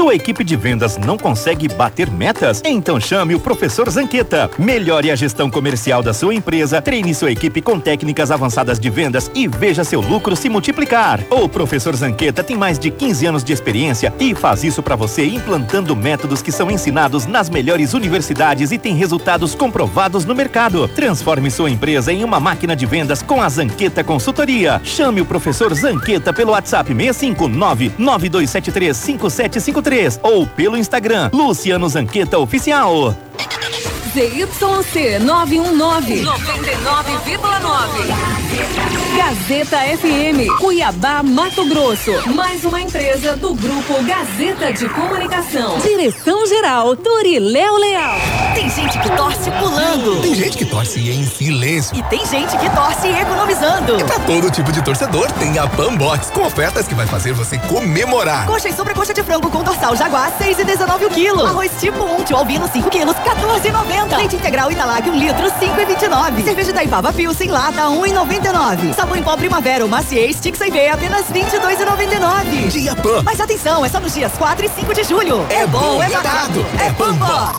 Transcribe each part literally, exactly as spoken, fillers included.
Sua equipe de vendas não consegue bater metas? Então chame o professor Zanqueta. Melhore a gestão comercial da sua empresa, treine sua equipe com técnicas avançadas de vendas e veja seu lucro se multiplicar. O professor Zanqueta tem mais de quinze anos de experiência e faz isso para você implantando métodos que são ensinados nas melhores universidades e tem resultados comprovados no mercado. Transforme sua empresa em uma máquina de vendas com a Zanqueta Consultoria. Chame o professor Zanqueta pelo WhatsApp seis cinco nove, nove dois sete três, cinco sete cinco três ou pelo Instagram Luciano Zanqueta Oficial. Z Y C nove um nove, noventa e nove vírgula nove. Gazeta F M, Cuiabá, Mato Grosso. Mais uma empresa do Grupo Gazeta de Comunicação. Direção-geral, Doriléo Leal. Tem gente que torce pulando. Tem gente que torce em silêncio. E tem gente que torce economizando. E pra todo tipo de torcedor, tem a Pambox, com ofertas que vai fazer você comemorar. Coxa e sobrecoxa de frango com dorsal Jaguar, seis e dezenove o quilo. Arroz tipo um, tio albino, cinco quilos, quatorze e noventa. Leite integral Italac, um litro, cinco e vinte e nove. Cerveja Itaipava Pilsen, lata, um e noventa e nove. Sabão em pó Primavera, ou Maciez, Stix e V, apenas vinte e dois e noventa e nove. Dia Pan. Mas atenção, é só nos dias quatro e cinco de julho. É, é bom, é barato, é Pambox.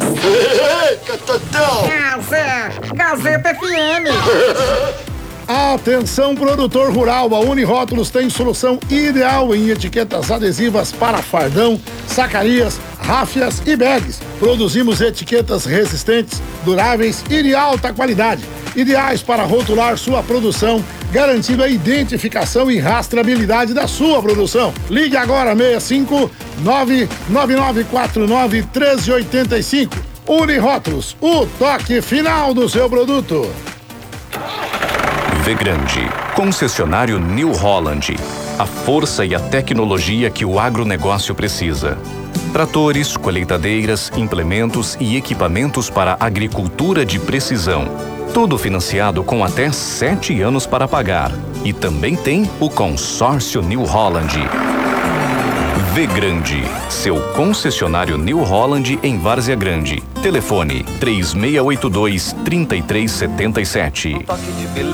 Gazeta F M. Atenção, produtor rural, a Unirótulos tem solução ideal em etiquetas adesivas para fardão, sacarias, ráfias e bags. Produzimos etiquetas resistentes, duráveis e de alta qualidade, ideais para rotular sua produção, garantindo a identificação e rastreabilidade da sua produção. Ligue agora seis cinco nove nove nove quatro nove um três oito cinco. Unirótulos, o toque final do seu produto. V Grande, concessionário New Holland. A força e a tecnologia que o agronegócio precisa. Tratores, colheitadeiras, implementos e equipamentos para agricultura de precisão. Tudo financiado com até sete anos para pagar. E também tem o consórcio New Holland. V Grande, seu concessionário New Holland em Várzea Grande. Telefone três seis oito dois, três três sete sete.